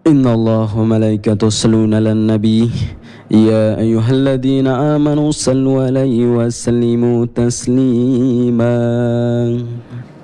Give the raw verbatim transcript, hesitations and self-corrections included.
إن الله وملائكته يصلون على النبي يا أيها الذين آمنوا صلوا عليه وسلموا تسليما.